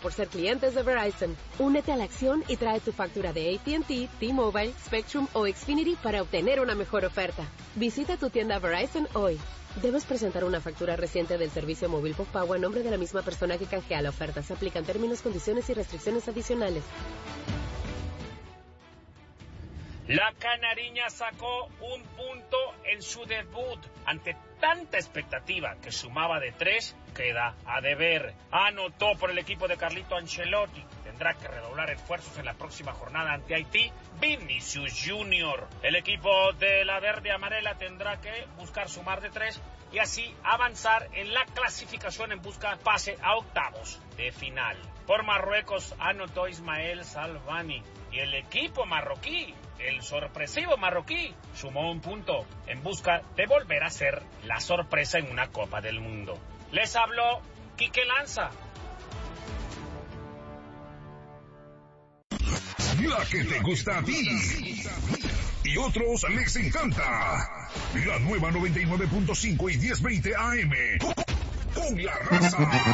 por ser clientes de Verizon. Únete a la acción y trae tu factura de AT&T, T-Mobile, Spectrum o Xfinity para obtener una mejor oferta. Visita tu tienda Verizon hoy. Debes presentar una factura reciente del servicio móvil postpago a nombre de la misma persona que canjea la oferta. Se aplican términos, condiciones y restricciones adicionales. La canariña sacó un punto en su debut. Ante tanta expectativa que sumaba de 3, queda a deber. Anotó por el equipo de Carlito Ancelotti. Tendrá que redoblar esfuerzos en la próxima jornada ante Haití. Vinicius Junior. El equipo de la verde amarela tendrá que buscar sumar de 3 y así avanzar en la clasificación en busca pase a octavos de final. Por Marruecos anotó Ismael Salvani y el equipo marroquí, el sorpresivo marroquí, sumó un punto en busca de volver a ser la sorpresa en una Copa del Mundo. Les habló Quique Lanza. La que te gusta a ti y otros les encanta. La nueva 99.5 y 1020 AM. Con la raza.